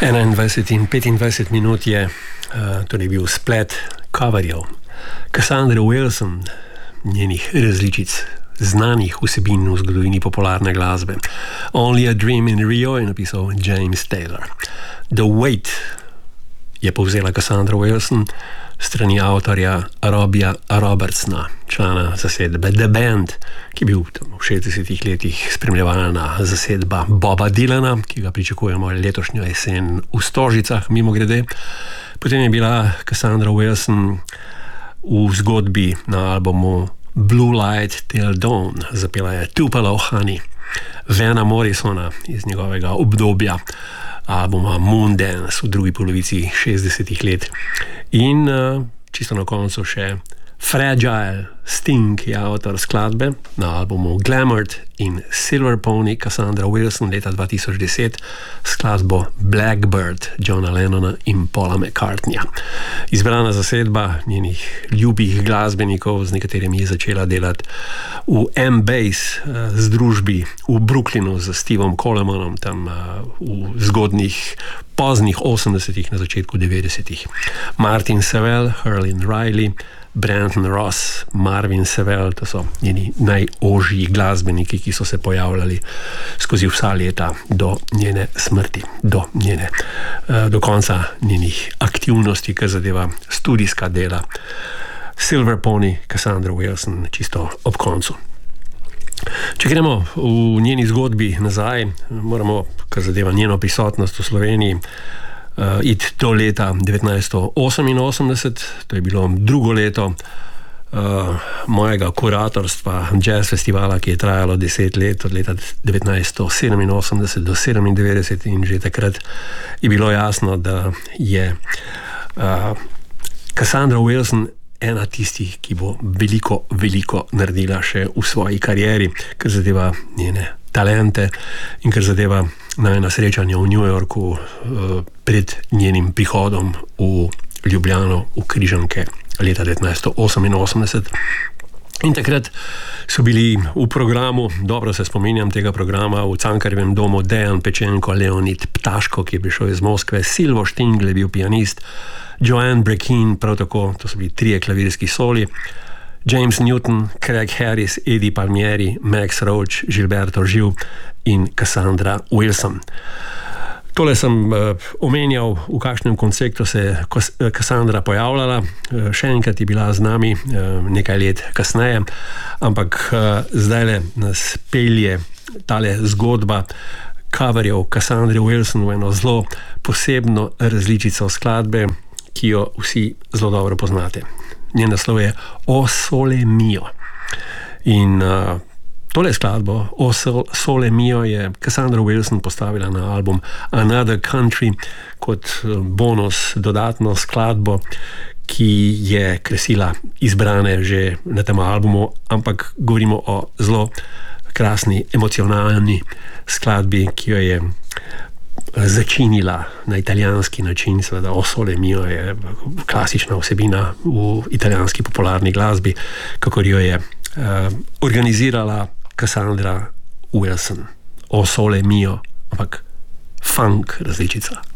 21 in 25 minut je torej bil splet coverjev Cassandre Wilson, njenih različic znanih vsebin v zgodovini popularne glasbe. Only a Dream in Rio je napisal James Taylor. The Weight je povzela Cassandra Wilson strani avtorja Robbija Robertsona, člana zasedbe The Band, ki je bil v 60-ih letih spremljevalna zasedba Boba Dylana, ki ga pričakujemo letošnjo jesen v Stožicah, mimogrede. Potem je bila Cassandra Wilson v zgodbi na albumu Blue Light Till Dawn, zapela je Tupelo Honey, Vana Morrisona iz njegovega obdobja albuma Moondance v drugi polovici 60-ih let. In čisto na koncu še Fragile Sting je avtor skladbe na albumu Glamoured in Silver Pony Cassandra Wilson leta 2010, skladbo Blackbird Johna Lennona in Paula McCartneyja. Izbrana zasedba njenih ljubih glasbenikov, z nekaterimi je začela delati v M-Bass združbi v Brooklynu z Stevom Colemanom, tam v zgodnih poznih 80-ih, na začetku 90-ih. Martin Sevell, Herlin Riley, Brandon Ross, Marvin Sevell, to so njeni najožji glasbeniki, ki so se pojavljali skozi vsa leta do njene smrti, do konca njenih aktivnosti, kar zadeva studijska dela. Silver Pony, Cassandra Wilson, čisto ob koncu. Če gremo v njeni zgodbi nazaj, moramo, kar zadeva njeno prisotnost v Sloveniji, iti do leta 1988, to je bilo drugo leto mojega kuratorstva jazz festivala, ki je trajalo 10 let, od leta 1987 do 97, in že takrat je bilo jasno, da je Cassandra Wilson ena tistih, ki bo veliko naredila še v svoji karieri, kar zadeva njene talente in kar zadeva najina srečanja v New Yorku pred njenim prihodom v Ljubljano, v Križanke leta 1988. In takrat so bili v programu, dobro se spominjam tega programa, v Cankarjevem domu Dejan Pečenko, Leonid Ptaško, ki je prišel iz Moskve, Silvo Štingl je bil pianist, Joanne Brekin, prav tako, to so bili 3 klavirski soli, James Newton, Craig Harris, Eddie Palmieri, Max Roach, Gilberto Gil in Cassandra Wilson. Tole sem omenjal, v kakšnem konceptu se je Cassandra pojavljala. Še enkrat je bila z nami nekaj let kasneje, ampak zdajle nas pelje tale zgodba coverjev Cassandre Wilson v eno zelo posebno različico skladbe, ki jo vsi zelo dobro poznate. Njen naslov je O Sole Mio. In tole skladbo, O Sole Mio, je Cassandra Wilson postavila na album Another Country kot bonus, dodatno skladbo, ki je kresila izbrane že na tem albumu, ampak govorimo o zelo krasni, emocionalni skladbi, ki jo je začinila na italijanski način. Seveda O Sole Mio je klasična vsebina v italijanski popularni glasbi, kakor jo je organizirala Cassandra Wilson. O Sole Mio, ampak funk različica.